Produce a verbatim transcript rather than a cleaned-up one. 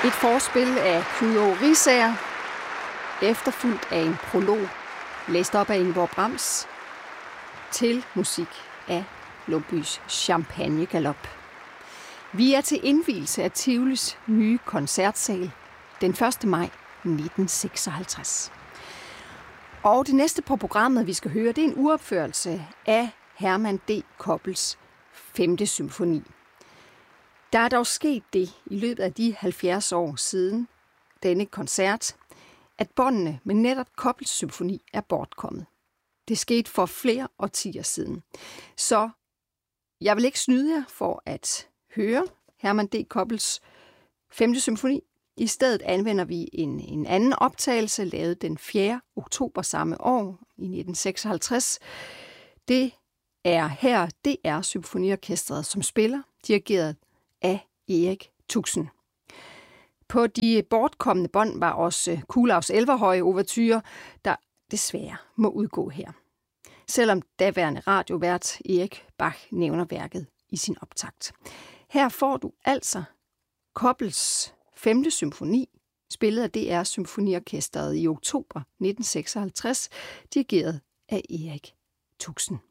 Et forspil af Knud O. Riisager, efterfulgt af en prolog, læst op af Ingeborg Brams, til musik af Lumbys Champagne Galop. Vi er til indvielse af Tivolis nye koncertsal den første maj nitten seksoghalvtreds. Og det næste på programmet, vi skal høre, det er en uropførelse af Herman D. Koppels femte symfoni. Der er dog sket det i løbet af de halvfjerds år siden denne koncert, at båndene med netop Koppels symfoni er bortkommet. Det skete for flere årtier siden. Så jeg vil ikke snyde jer for at høre Herman D. Koppels femte symfoni. I stedet anvender vi en, en anden optagelse, lavet den fjerde oktober samme år i nitten seksoghalvtreds. Det er her D R Symfoniorkestret, som spiller, dirigeret af Erik Tuxen. På de bortkomne bånd var også Kuhlavs Elverhøje ouverture, der desværre må udgå her. Selvom daværende radiovært Erik Bach nævner værket i sin optakt. Her får du altså Koppels femte symfoni, spillet af D R Symfoniorkestret i oktober nitten seksoghalvtreds, dirigeret af Erik Tuxen.